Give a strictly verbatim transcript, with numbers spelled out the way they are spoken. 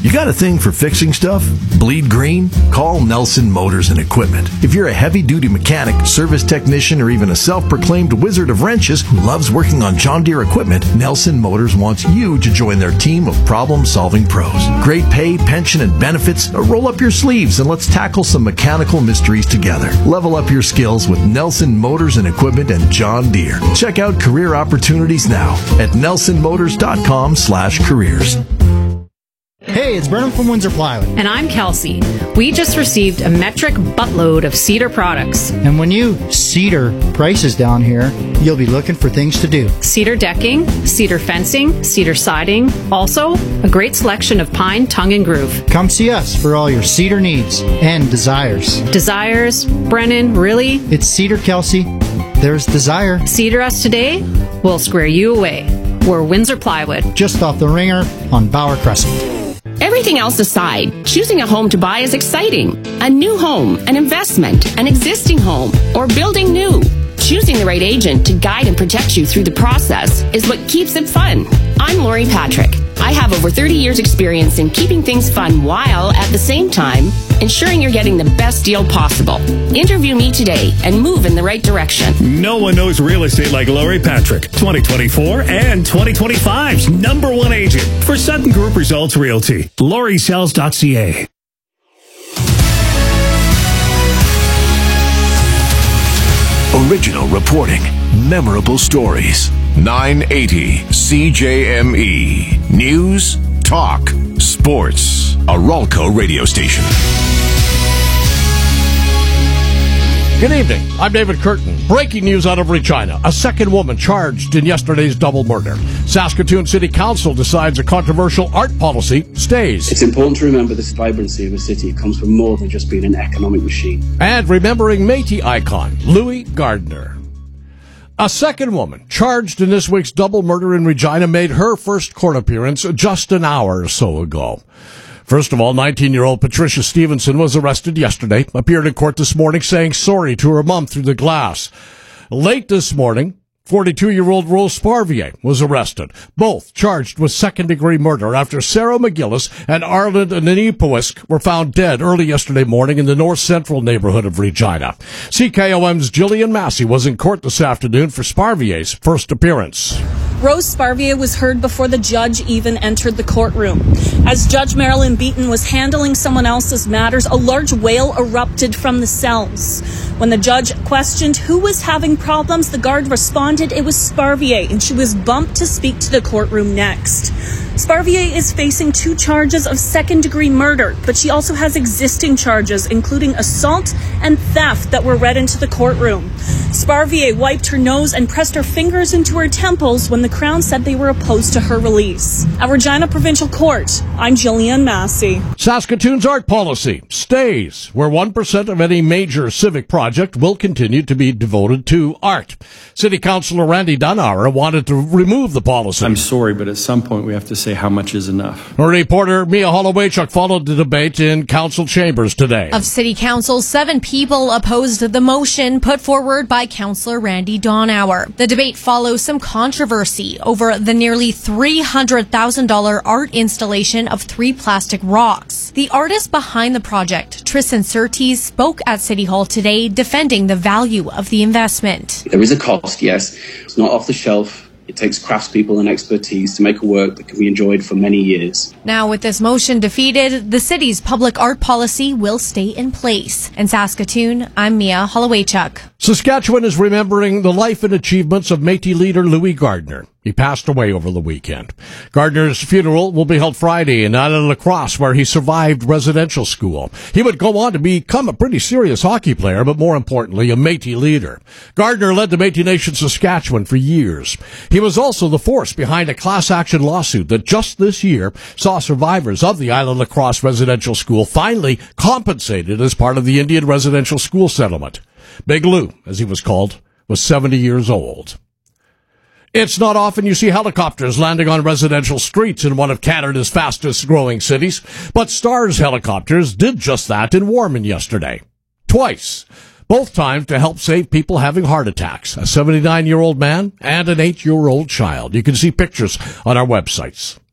You got a thing for fixing stuff? Bleed green? Call Nelson Motors and Equipment. If you're a heavy-duty mechanic, service technician, or even a self-proclaimed wizard of wrenches who loves working on John Deere equipment, Nelson Motors wants you to join their team of problem-solving pros. Great pay, pension, and benefits? Roll up your sleeves and let's tackle some mechanical mysteries together. Level up your skills with Nelson Motors and Equipment and John Deere. Check out career opportunities now at nelson motors dot com slash careers. Hey, it's Brennan from Windsor Plywood. And I'm Kelsey. We just received a metric buttload of Cedar products. And when you cedar prices down here, you'll be looking for things to do. Cedar decking, cedar fencing, cedar siding. Also, a great selection of pine, tongue, and groove. Come see us for all your cedar needs and desires. Desires? Brennan, really? It's Cedar, Kelsey. There's desire. Cedar us today, we'll square you away. We're Windsor Plywood. Just off the Ringer on Bauer Crescent. Everything else aside, choosing a home to buy is exciting. A new home, an investment, an existing home, or building new. Choosing the right agent to guide and protect you through the process is what keeps it fun. I'm Lori Patrick. I have over thirty years experience in keeping things fun while, at the same time, ensuring you're getting the best deal possible. Interview me today and move in the right direction. No one knows real estate like Lori Patrick. twenty twenty-four and twenty twenty-five's number one agent for Sutton Group Results Realty. Lori Sells dot C A. Original reporting, memorable stories. nine eighty C J M E. News, talk, sports. A Ralco radio station. Good evening. I'm David Curtin. Breaking news out of Regina. A second woman charged in yesterday's double murder. Saskatoon City Council decides a controversial art policy stays. It's important to remember this vibrancy of a city comes from more than just being an economic machine. And remembering Métis icon Louis Gardner. A second woman charged in this week's double murder in Regina made her first court appearance just an hour or so ago. First of all, nineteen-year-old Patricia Stevenson was arrested yesterday, appeared in court this morning saying sorry to her mom through the glass. Late this morning, forty-two-year-old Rose Sparvier was arrested, both charged with second-degree murder after Sarah McGillis and Arlen Ninipowisk were found dead early yesterday morning in the north-central neighborhood of Regina. C K O M's Jillian Massey was in court this afternoon for Sparvier's first appearance. Rose Sparvier was heard before the judge even entered the courtroom. As Judge Marilyn Beaton was handling someone else's matters, a large wail erupted from the cells. When the judge questioned who was having problems, the guard responded it was Sparvier, and she was bumped to speak to the courtroom next. Sparvier is facing two charges of second-degree murder, but she also has existing charges, including assault and theft, that were read into the courtroom. Sparvier wiped her nose and pressed her fingers into her temples when the Crown said they were opposed to her release. At Regina Provincial Court, I'm Jillian Massey. Saskatoon's art policy stays, where one percent of any major civic project will continue to be devoted to art. City Councillor Randy Dunauer wanted to remove the policy. I'm sorry, but at some point we have to say how much is enough. Reporter Mia Hollowaychuk followed the debate in council chambers today. Of City Council, seven people opposed the motion put forward by Councillor Randy Dunauer. The debate follows some controversy over the nearly three hundred thousand dollars art installation of three plastic rocks. The artist behind the project, Tristan Surtees, spoke at City Hall today defending the value of the investment. There is a cost, yes. It's not off the shelf. It takes craftspeople and expertise to make a work that can be enjoyed for many years. Now, with this motion defeated, the city's public art policy will stay in place. In Saskatoon, I'm Mia Hollowaychuk. Saskatchewan is remembering the life and achievements of Métis leader Louis Gardner. He passed away over the weekend. Gardner's funeral will be held Friday in Island-Lacrosse, where he survived residential school. He would go on to become a pretty serious hockey player, but more importantly, a Métis leader. Gardner led the Métis Nation Saskatchewan for years. He was also the force behind a class action lawsuit that just this year saw survivors of the Island-Lacrosse residential school finally compensated as part of the Indian residential school settlement. Big Lou, as he was called, was seventy years old. It's not often you see helicopters landing on residential streets in one of Canada's fastest-growing cities, but Stars Helicopters did just that in Warman yesterday. Twice. Both times to help save people having heart attacks, a seventy-nine-year-old man and an eight-year-old child. You can see pictures on our websites.